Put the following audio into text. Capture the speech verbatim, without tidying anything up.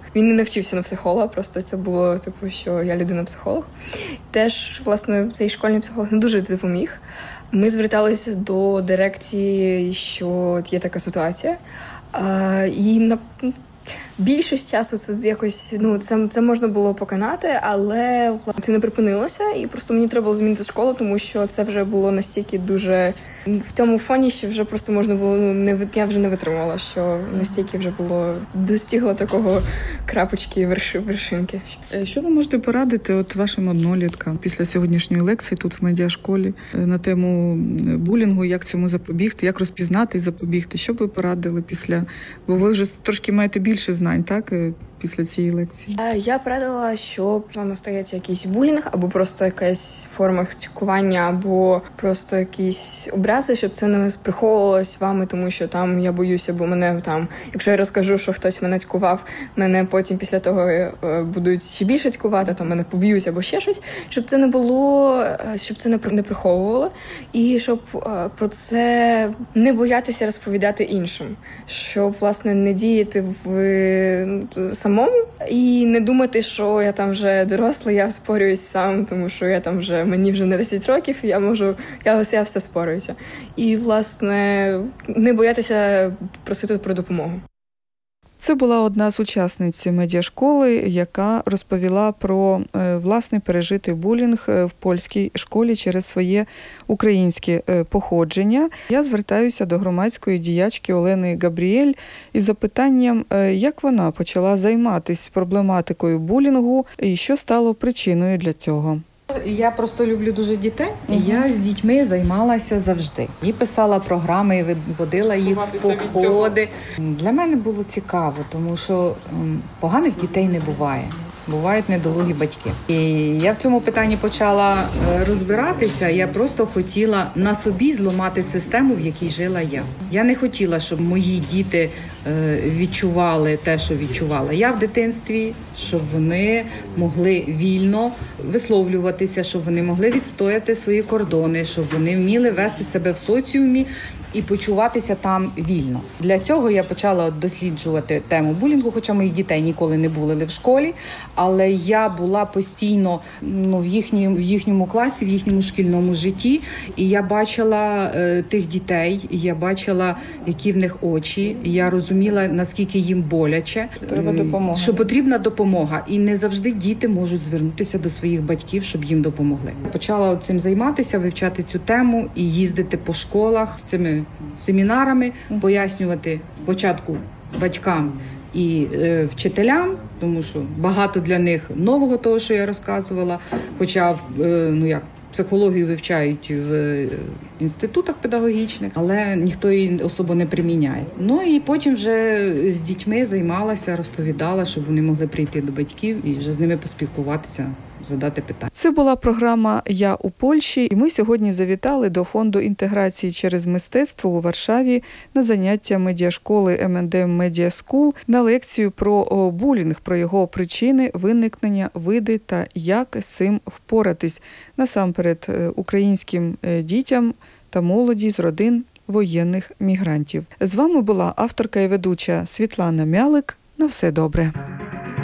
Він не навчився на психолога, просто це було, типу, що я людина-психолог. Теж, власне, цей школьний психолог не дуже допоміг. Ми зверталися до дирекції, що є така ситуація. А, і на більшість часу це якось, ну, це, це можна було поканати, але це не припинилося, і просто мені треба було змінити школу, тому що це вже було настільки дуже в тому фоні, що вже просто можна було, ну, не я вже не витримала, що настільки вже було достигло такого крапочки верши, вершинки. Що ви можете порадити от вашим одноліткам після сьогоднішньої лекції тут в медіашколі на тему булінгу, як цьому запобігти, як розпізнати і запобігти? Що б ви порадили після, бо ви вже трошки маєте більше знань, так, після цієї лекції? Я порадила, що з вами стається якийсь булінг, або просто якась форма цькування, або просто якісь образи, щоб це не приховувалось вами, тому що там я боюся, бо мене там, якщо я розкажу, що хтось мене цькував, мене потім після того будуть ще більше цькувати, там мене поб'ють або ще щось, щоб це не було, щоб це не приховувало, і щоб про це не боятися розповідати іншим, щоб, власне, не діяти в самому і не думати, що я там вже дорослий, я спорююсь сам, тому що я там вже, мені вже не десять років, і я можу, я, я все спорююся. І, власне, не боятися просити про допомогу. Це була одна з учасниць медіашколи, яка розповіла про власний пережитий булінг в польській школі через своє українське походження. Я звертаюся до громадської діячки Олени Габріель із запитанням, як вона почала займатися проблематикою булінгу і що стало причиною для цього. Я просто люблю дуже дітей, і uh-huh. я з дітьми займалася завжди. І писала програми, і водила їх в походи. Для мене було цікаво, тому що поганих дітей не буває. Бувають недолугі батьки. І я в цьому питанні почала розбиратися. Я просто хотіла на собі зламати систему, в якій жила я. Я не хотіла, щоб мої діти відчували те, що відчувала я в дитинстві, щоб вони могли вільно висловлюватися, щоб вони могли відстояти свої кордони, щоб вони вміли вести себе в соціумі і почуватися там вільно. Для цього я почала досліджувати тему булінгу, хоча моїх дітей ніколи не були в школі, але я була постійно ну, в, їхні, в їхньому класі, в їхньому шкільному житті, і я бачила е, тих дітей, я бачила, які в них очі, я розуміла, наскільки їм боляче, Треба допомога. що потрібна допомога, і не завжди діти можуть звернутися до своїх батьків, щоб їм допомогли. Почала цим займатися, вивчати цю тему і їздити по школах з цими семінарами, пояснювати спочатку батькам і е, вчителям, тому що багато для них нового того, що я розказувала, хоча е, ну як психологію вивчають в інститутах педагогічних, але ніхто її особо не приміняє. Ну і потім вже з дітьми займалася, розповідала, щоб вони могли прийти до батьків і вже з ними поспілкуватися, задати питання. Це була програма «Я у Польщі», і ми сьогодні завітали до Фонду інтеграції через мистецтво у Варшаві на заняття медіашколи ем ен де ем Media School на лекцію про булінг, про його причини, виникнення, види та як з цим впоратись насамперед українським дітям та молоді з родин воєнних мігрантів. З вами була авторка і ведуча Світлана Мялик. На все добре.